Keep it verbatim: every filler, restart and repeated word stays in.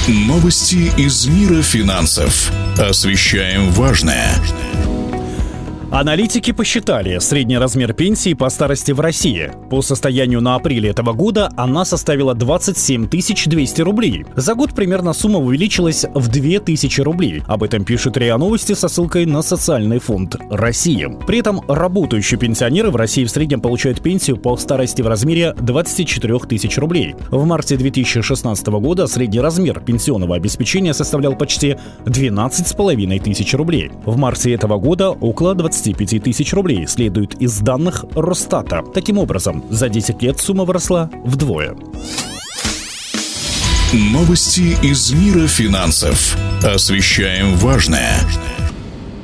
Новости из мира финансов. Освещаем важное. Аналитики посчитали средний размер пенсии по старости в России. По состоянию на апреле этого года она составила двадцать семь тысяч двести рублей. За год примерно сумма увеличилась в две тысячи рублей. Об этом пишет РИА Новости со ссылкой на Социальный фонд России. При этом работающие пенсионеры в России в среднем получают пенсию по старости в размере двадцать четыре тысячи рублей. В марте две тысячи шестнадцатого года средний размер пенсионного обеспечения составлял почти двенадцать с половиной тысяч рублей. В марте этого года около двадцать пять тысяч рублей, следует из данных Росстата. Таким образом, за десять лет сумма выросла вдвое. Новости из мира финансов. Освещаем важное.